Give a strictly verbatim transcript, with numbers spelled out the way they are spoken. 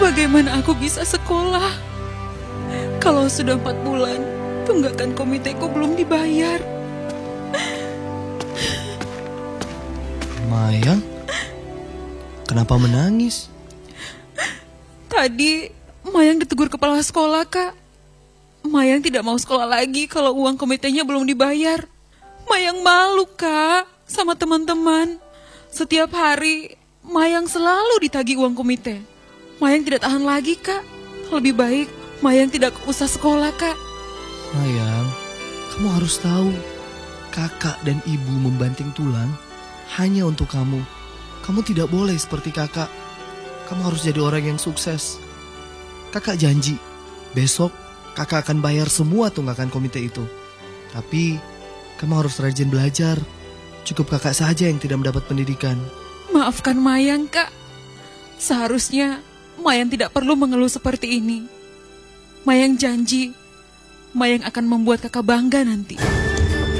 bagaimana aku bisa sekolah? Kalau sudah empat bulan, tunggakan komiteku belum dibayar. Mayang, kenapa menangis? Tadi Mayang ditegur kepala sekolah, Kak. Mayang tidak mau sekolah lagi kalau uang komitenya belum dibayar. Mayang malu, Kak, sama teman-teman. Setiap hari Mayang selalu ditagih uang komite. Mayang tidak tahan lagi, Kak. Lebih baik Mayang tidak usah sekolah, Kak. Mayang, kamu harus tahu, kakak dan ibu membanting tulang hanya untuk kamu. Kamu tidak boleh seperti kakak. Kamu harus jadi orang yang sukses. Kakak janji, besok kakak akan bayar semua tunggakan komite itu. Tapi kamu harus rajin belajar. Cukup kakak saja yang tidak mendapat pendidikan. Maafkan Mayang, Kak. Seharusnya Mayang tidak perlu mengeluh seperti ini. Mayang janji, Mayang akan membuat kakak bangga nanti.